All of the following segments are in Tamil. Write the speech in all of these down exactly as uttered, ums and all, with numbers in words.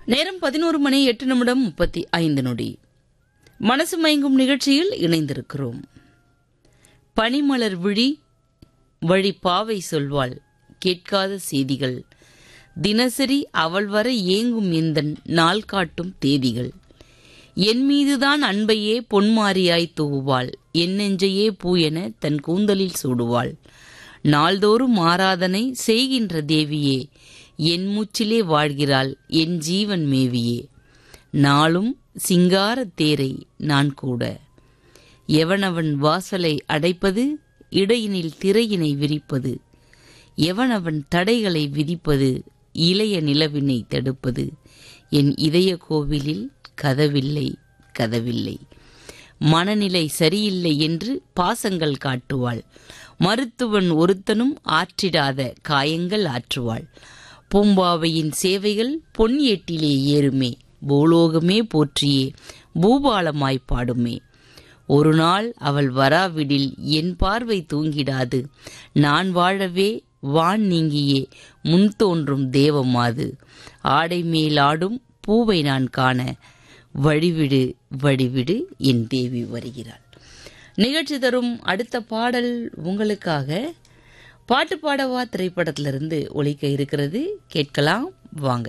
நேரம் பதினோரு மணி எட்டு நிமிடம் முப்பத்தி ஐந்து நொடி. மனசு மயங்கும் நிகழ்ச்சியில் இணைந்திருக்கிறோம். பனிமலர் விழி வழி பாவை சொல்வாள் கேட்காத செய்திகள், தினசரி அவள் வர ஏங்கும் எந்தன் நாள் காட்டும் தேதிகள். என் மீதுதான் அன்பையே பொன்மாரியாய் தூவுவாள், என் நெஞ்சையே பூ என தன் கூந்தலில் சூடுவாள். நாள்தோறும் ஆராதனை செய்கின்ற தேவியே, என் மூச்சிலே வாழ்கிறாள் என் ஜீவன் மேவியே. நாளும் சிங்கார தேரை நான் கூட, எவனவன் வாசலை அடைப்பது, இடையினில் திரையினை விரிப்பது, எவனவன் தடைகளை விதிப்பது, இளைய நிலவினை தடுப்பது. என் இதய கோவிலில் கதவில்லை கதவில்லை. மனநிலை சரியில்லை என்று பாசங்கள் காட்டுவாள், மருத்துவன் ஒருத்தனும் ஆற்றிடாத காயங்கள் ஆற்றுவாள். பூம்பாவையின் சேவைகள் பொன் ஏட்டிலே ஏறுமே, பூலோகமே போற்றியே பூபாலமாய் பாடுமே. ஒரு நாள் அவள் வராவிடில் என் பார்வை தூங்கிடாது, நான் வாழவே வான் நீங்கியே முன் தோன்றும் தேவமாது. ஆடை மேல் ஆடும் பூவை நான் காண, வழிவிடு வழிவிடு என் தேவி வருகிறாள். நிகழ்ச்சி தரும் அடுத்த பாடல் உங்களுக்காக பாட்டு பாடவா திரைப்படத்திலிருந்து ஒலிக்க இருக்கிறது. கேட்கலாம் வாங்க.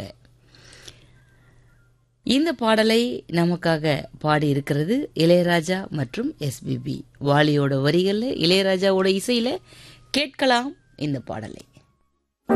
இந்த பாடலை நமக்காக பாடி இருக்கிறது இளையராஜா மற்றும் எஸ்பிபி. வாலியோட வரிகளில் இளையராஜாவோட இசையில கேட்கலாம் இந்த பாடலை.